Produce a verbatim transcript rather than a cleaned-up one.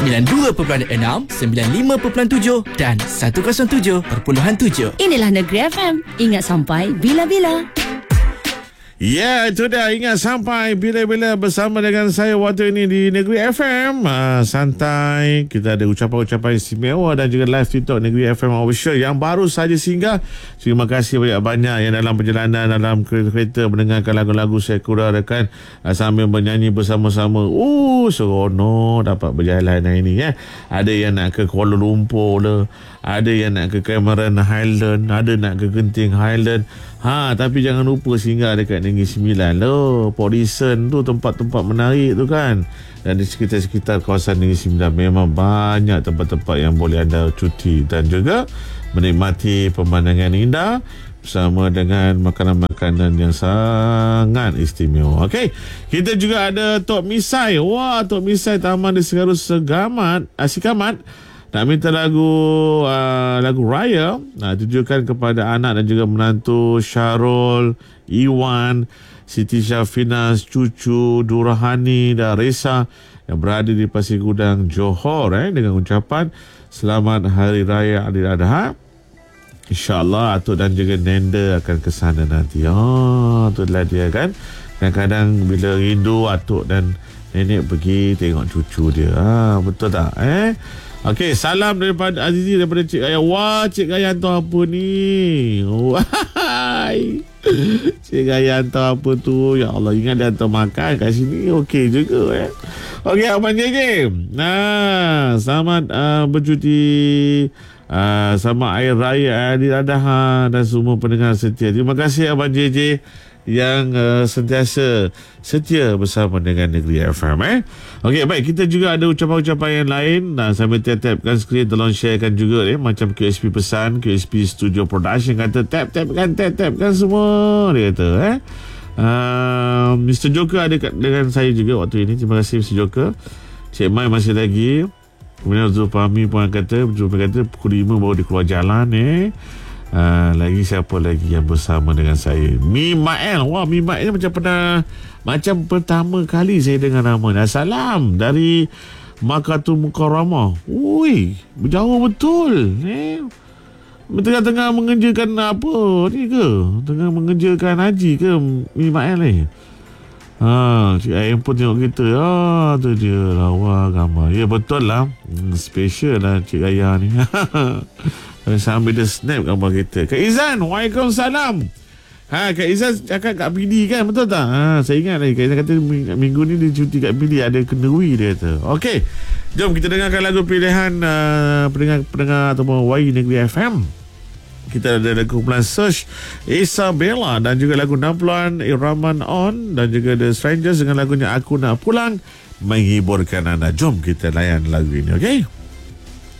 sembilan puluh dua perpuluhan enam, sembilan puluh lima perpuluhan tujuh dan seratus tujuh perpuluhan tujuh. Inilah Negeri F M. Ingat sampai bila-bila. Ya, itu dah. Ingat sampai bila-bila bersama dengan saya waktu ini di Negeri F M. Uh, santai. Kita ada ucapan-ucapan istimewa dan juga live TikTok Negeri F M Official yang baru saja singgah. Terima kasih banyak-banyak yang dalam perjalanan dalam kereta mendengarkan lagu-lagu saya kurarakan uh, sambil bernyanyi bersama-sama. Uh, seronok dapat berjalan hari ini. Ya. Ada yang nak ke Kuala Lumpur lah. Ada yang nak ke Cameron Highland. Ada nak ke Genting Highland. Ha, tapi jangan lupa singgah dekat Negeri Sembilan loh. Port Dickson tu tempat-tempat menarik tu kan. Dan di sekitar-sekitar kawasan Negeri Sembilan memang banyak tempat-tempat yang boleh anda cuti dan juga menikmati pemandangan indah bersama dengan makanan-makanan yang sangat istimewa. Okey, kita juga ada Tok Misai. Wah, Tok Misai Taman di Segaru Segamat, Sikamat. Nak minta lagu uh, lagu Raya, nah, tujukan kepada anak dan juga menantu Syarul, Iwan, Siti Syafinas, cucu Durahani dan Resa yang berada di Pasir Gudang, Johor eh, dengan ucapan Selamat Hari Raya Aidiladha. InsyaAllah Atuk dan juga Nenda akan ke sana nanti. Oh, itulah dia kan. Kadang-kadang bila rindu Atuk dan Nenek pergi tengok cucu dia. Ah, betul tak eh? Okey, salam daripada Azizi daripada Cik Gaya. Wah, Cik Gaya hantar apa ni? Wahai. Cik Gaya hantar apa tu? Ya Allah, ingat dia hantar makan kat sini. Okey juga eh. Okey, Abang J J. Nah, selamat uh, bercuti uh, sama Air Raya Aidiladha dan semua pendengar setia. Terima kasih Abang J J yang uh, sentiasa setia bersama dengan Negeri F M eh. Okey, baik, kita juga ada ucapan-ucapan yang lain. Nah, sambil tap-tapkan skrin, tolong sharekan juga eh, macam Q S P pesan, Q S P Studio Production kata tap-tapkan, tap-tapkan semua dia kata eh. Uh, Mister Joker ada kat, dengan saya juga waktu ini. Terima kasih Mister Joker. Cik Mai masih lagi. Kemudian Zulfahmi pun kata, Zulfahmi kata pukul lima baru dia keluar jalan eh. Uh, lagi siapa lagi yang bersama dengan saya? Mi Mael. Wah, Mi Mael macam pernah, macam pertama kali saya dengar nama ni. Salam dari Makatul Mukarramah. Ui, berjauh betul eh. Tengah-tengah mengerjakan apa ni ke? Tengah mengerjakan haji ke Mi Mael ni? Ha, Cik Ayam pun tengok kita. Ah, tu dia lawa gambar. Ya, betul lah. Hmm, special lah Cik Ayah ni. Sambil dia snap gambar kita. Kak Izan, waalaikumsalam. Ha, Kak Izan cakap kat P D kan, betul tak? Ha, saya ingat lagi. Kak Izan kata minggu ni dia cuti kat P D, ada kenduri dia kata. Okey, jom kita dengarkan lagu pilihan uh, pendengar-pendengar ataupun Y Negeri F M. Kita ada lagu kumpulan Search, Isabella, dan juga lagu enam puluhan Iraman On, dan juga The Strangers dengan lagunya Aku Nak Pulang, menghiburkan anda. Jom kita layan lagu ini, okey?